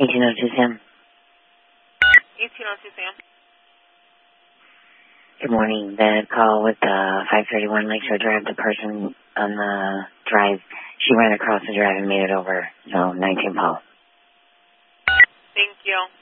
1802 Sam. 1802 Sam. Good morning. The call with the 531 Lakeshore Drive, the person on the drive, she ran across the drive and made it over. So 19 Paul. Thank you.